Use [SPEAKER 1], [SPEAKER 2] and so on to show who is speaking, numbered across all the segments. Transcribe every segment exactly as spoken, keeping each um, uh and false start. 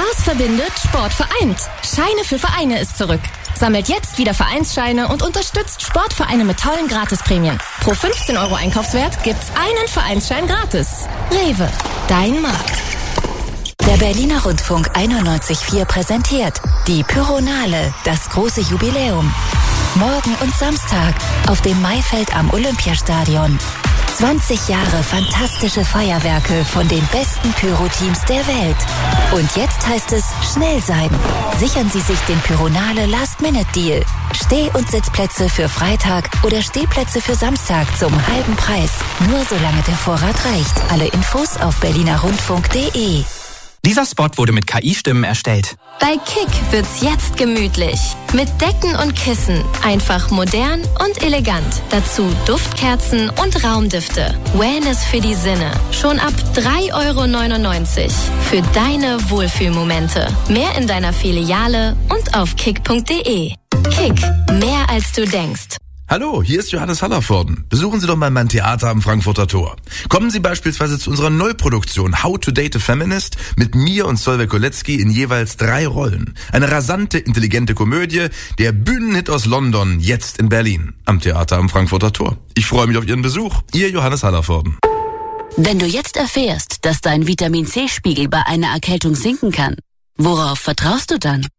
[SPEAKER 1] Spaß verbindet, Sport vereint. Scheine für Vereine ist zurück. Sammelt jetzt wieder Vereinsscheine und unterstützt Sportvereine mit tollen Gratisprämien. Pro fünfzehn Euro Einkaufswert gibt's einen Vereinsschein gratis. Rewe, dein Markt.
[SPEAKER 2] Der Berliner Rundfunk einundneunzig Komma vier präsentiert die Pyronale, das große Jubiläum. Morgen und Samstag auf dem Maifeld am Olympiastadion. zwanzig Jahre fantastische Feuerwerke von den besten Pyro-Teams der Welt. Und jetzt heißt es schnell sein. Sichern Sie sich den Pyronale Last-Minute-Deal. Steh- und Sitzplätze für Freitag oder Stehplätze für Samstag zum halben Preis. Nur solange der Vorrat reicht. Alle Infos auf berliner rundfunk punkt de.
[SPEAKER 3] Dieser Spot wurde mit K I-Stimmen erstellt.
[SPEAKER 1] Bei Kick wird's jetzt gemütlich. Mit Decken und Kissen. Einfach modern und elegant. Dazu Duftkerzen und Raumdüfte. Wellness für die Sinne. Schon ab drei Euro neunundneunzig. Für deine Wohlfühlmomente. Mehr in deiner Filiale und auf kick punkt de. Kick. Mehr als du denkst.
[SPEAKER 4] Hallo, hier ist Johannes Hallervorden. Besuchen Sie doch mal mein Theater am Frankfurter Tor. Kommen Sie beispielsweise zu unserer Neuproduktion How to Date a Feminist mit mir und Solveig Kolecki in jeweils drei Rollen. Eine rasante, intelligente Komödie, der Bühnenhit aus London, jetzt in Berlin, am Theater am Frankfurter Tor. Ich freue mich auf Ihren Besuch. Ihr Johannes Hallervorden.
[SPEAKER 2] Wenn du jetzt erfährst, dass dein Vitamin-C-Spiegel bei einer Erkältung sinken kann, worauf vertraust du dann?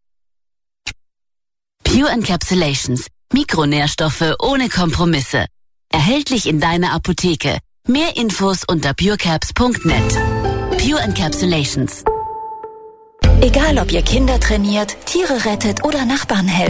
[SPEAKER 2] Pure Encapsulations. Mikronährstoffe ohne Kompromisse. Erhältlich in deiner Apotheke. Mehr Infos unter purecaps punkt net. Pure Encapsulations. Egal ob ihr Kinder trainiert, Tiere rettet oder Nachbarn helft.